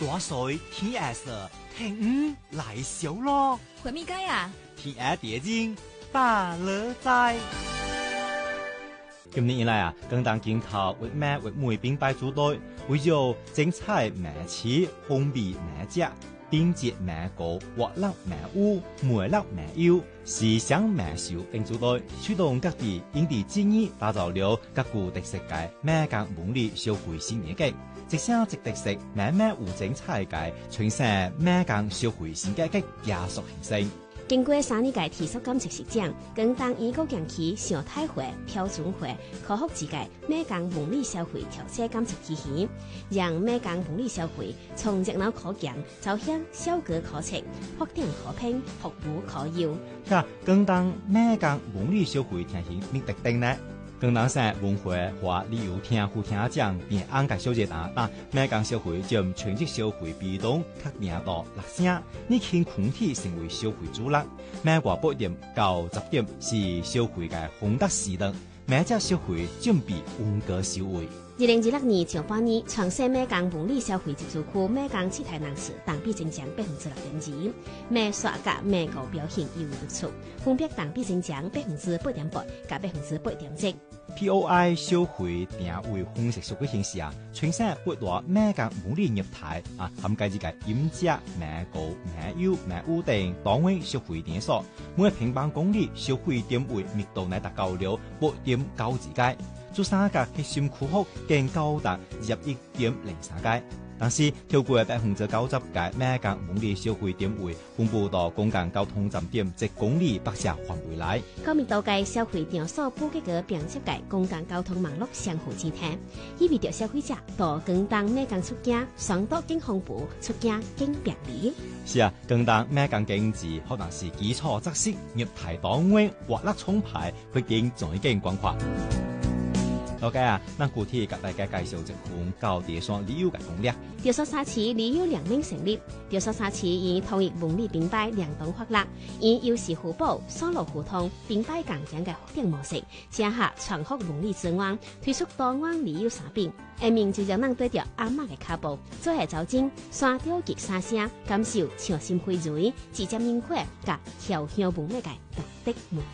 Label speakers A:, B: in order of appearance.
A: 大水天下事，聽來小咯。
B: 回咪街啊？
A: 天下地經大樂在。今年以來啊，更當檢討為咩為每並排組隊，為咗精彩咩詞、風味咩隻、品質咩高、活力咩有、魅力咩有、思想咩秀等組隊，驅動各地因地制宜，打造了各具特色嘅咩間文理消費新年嘅，即寫即特色咩咩有精彩嘅，傳承咩間消費新嘅加速形成。
C: 經過3年嘅體恤感測實踐，更當醫國強期上太會、標準會、科學之界咩間文理消費調節感測機器，讓咩間文理消費從熱鬧可敬走向效果可測、發展可拼、服務可優。
A: 更當咩間文理消費聽起咩特定呢？更當成文化或旅遊聽戶聽講並安介小姐但咩間消費將全職消費比重較領到6%，你傾群體成為消費主力。咩話8點到10點是消費嘅紅燈時段，咩隻消費準備溫哥消費。
C: 2026年上半年，全省咩間文理消費集中區咩間七台人次同比增長6.2%，咩刷價咩個表現尤為突出，分別同比增長8.8%和8.7%。
A: POI 消費定位分析數據顯示啊，全省8大咩間文理業態啊，含計之嘅飲食、咩高、咩優、咩有等單位消費點數，每平方公里消費點位密度乃達到了8.9之界。做3個核心區域更高達21.03界，但是超過90%嘅咩間文理消費點位分布到公共交通站點及公里北側範圍內。
C: 高密度嘅消費場所布局個並接嘅公共交通網絡相互之聽，意味着消費者到更當咩間出境，雙到更豐富，出境更便利。
A: 是啊，更當咩間經濟可能是基礎扎實，業態單位活力充沛，畢竟仲已經廣闊。好嘅啊，咱具體給大家介紹一款高地山旅遊嘅攻略。
C: 潮汕沙市旅遊聯盟成立，潮汕沙市以統一文理並排聯動發力，以優勢互補、雙路互通、並排共享嘅發展模式，結合全國文理資源，推出多元旅遊產品。下面就讓咱對着阿嬤嘅腳步，做下走進山雕吉沙聲，感受唱心薈蕤、直接明火、甲飄香文嘅獨特